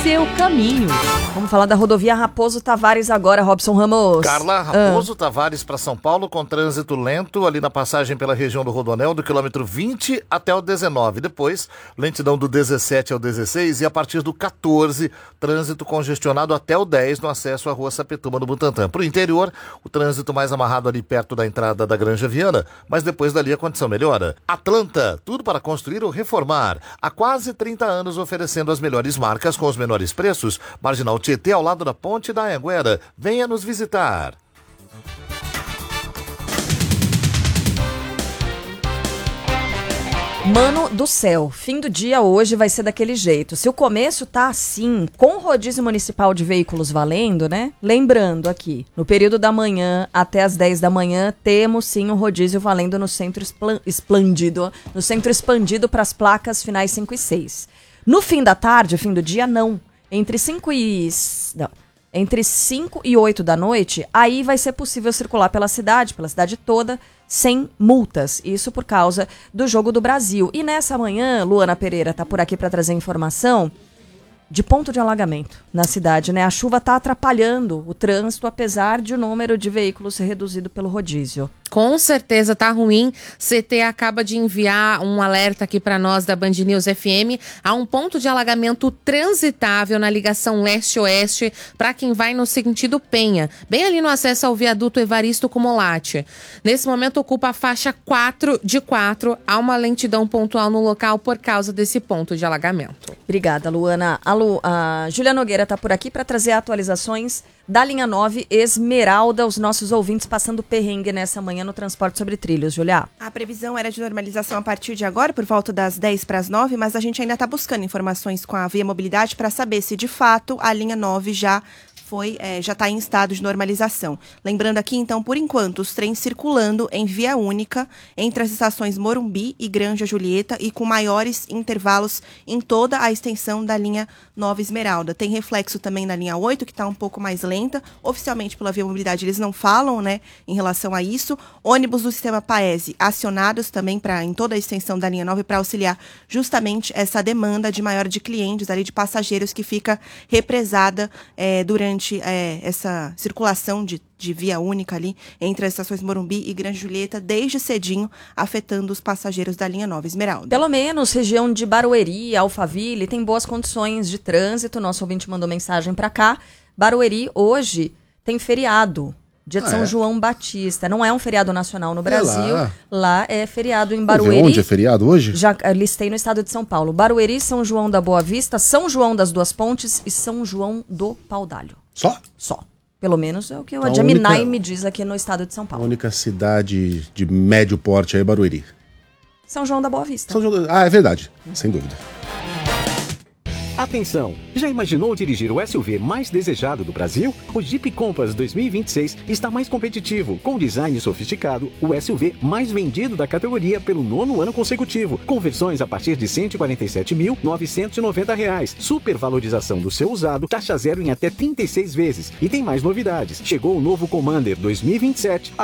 seu caminho. Vamos falar da rodovia Raposo Tavares agora, Robson Ramos. Carla, Raposo Tavares para São Paulo com trânsito lento ali na passagem pela região do Rodoanel, do quilômetro 20 até o 19. Depois, lentidão do 17 ao 16 e a partir do 14, trânsito congestionado até o 10 no acesso à rua Sapetuma do Butantã. Para o interior, o trânsito mais amarrado ali perto da entrada da Granja Viana, mas depois dali a condição melhora. Atlanta, tudo para construir ou reformar. Há quase 30 anos oferecendo as melhores marcas com os menores preços. Marginal Tietê, ao lado da Ponte da Anhanguera. Venha nos visitar. Mano do céu, fim do dia hoje vai ser daquele jeito. Se o começo tá assim, com rodízio municipal de veículos valendo, né? Lembrando aqui, no período da manhã até as 10 da manhã, temos sim um rodízio valendo no centro expandido para as placas finais 5 e 6. No fim da tarde, fim do dia, não. Entre 5 e 8 da noite, aí vai ser possível circular pela cidade toda, sem multas. Isso por causa do Jogo do Brasil. E nessa manhã, Luana Pereira está por aqui para trazer informação de ponto de alagamento na cidade, né? A chuva está atrapalhando o trânsito, apesar de o número de veículos ser reduzido pelo rodízio. Com certeza tá ruim. CT acaba de enviar um alerta aqui para nós da Band News FM. Há um ponto de alagamento transitável na ligação leste-oeste para quem vai no sentido Penha, bem ali no acesso ao viaduto Evaristo Cumulati. Nesse momento ocupa a faixa 4 de 4. Há uma lentidão pontual no local por causa desse ponto de alagamento. Obrigada, Luana. A Júlia Nogueira tá por aqui para trazer atualizações da linha 9 Esmeralda, os nossos ouvintes passando perrengue nessa manhã no transporte sobre trilhos, Julia. A previsão era de normalização a partir de agora, por volta das 10 para as 9, mas a gente ainda está buscando informações com a Via Mobilidade para saber se de fato a linha 9 já está em estado de normalização. Lembrando aqui, então, por enquanto, os trens circulando em via única entre as estações Morumbi e Granja Julieta e com maiores intervalos em toda a extensão da linha 9 Esmeralda. Tem reflexo também na linha 8, que está um pouco mais lenta. Oficialmente, pela Via Mobilidade, eles não falam, né, em relação a isso. Ônibus do sistema Paese acionados também em toda a extensão da linha 9 para auxiliar justamente essa demanda de clientes, ali, de passageiros que fica represada durante essa circulação de via única ali entre as estações Morumbi e Grande Julieta desde cedinho, afetando os passageiros da linha 9 Esmeralda. Pelo menos região de Barueri, Alphaville, tem boas condições de trânsito. Nosso ouvinte mandou mensagem para cá. Barueri hoje tem feriado. Dia de São João Batista. Não é um feriado nacional no Brasil. Lá é feriado em Barueri. Onde é feriado hoje? Já listei no estado de São Paulo. Barueri, São João da Boa Vista, São João das Duas Pontes e São João do Pau-d'Alho. Só? Só. Pelo menos é o que o Adjaminai me diz aqui no estado de São Paulo. A única cidade de médio porte aí é Barueri. São João da Boa Vista. É verdade. Sem dúvida. Atenção! Já imaginou dirigir o SUV mais desejado do Brasil? O Jeep Compass 2026 está mais competitivo, com design sofisticado, o SUV mais vendido da categoria pelo 9º ano consecutivo, com versões a partir de R$ 147.990, supervalorização do seu usado, taxa zero em até 36 vezes. E tem mais novidades. Chegou o novo Commander 2027,